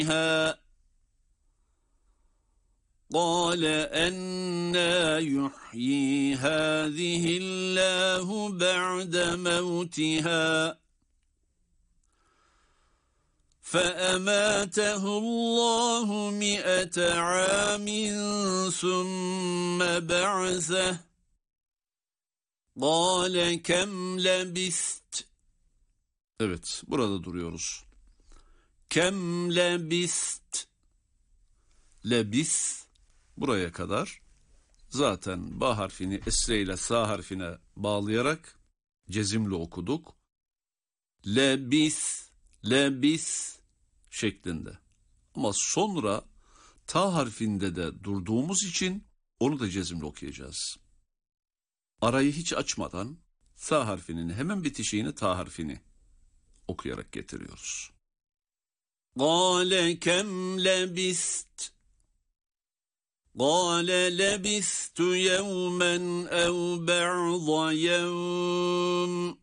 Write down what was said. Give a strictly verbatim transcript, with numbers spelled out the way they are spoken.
قال أنى يحيي هذه الله بعد موتها فأماته الله مئة عام ثم بعثه قال كم لبثت. Evet, burada duruyoruz. Kem lebist. Lebis buraya kadar zaten ba harfini esre ile sa harfine bağlayarak cezimli okuduk. Lebis, lebis şeklinde. Ama sonra ta harfinde de durduğumuz için onu da cezimli okuyacağız. Arayı hiç açmadan sa harfinin hemen bitişiğini ta harfini okuyarak getiriyoruz. قال كم لبثت قال لبثت يوما أو بعض يوم